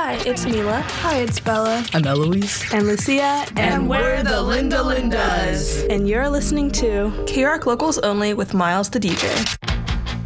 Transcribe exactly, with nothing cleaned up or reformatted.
Hi, it's Mila. Hi, it's Bella. I'm Eloise. And Lucia. And, and we're the Linda Lindas. And you're listening to K R O C Locals Only with Miles the D J.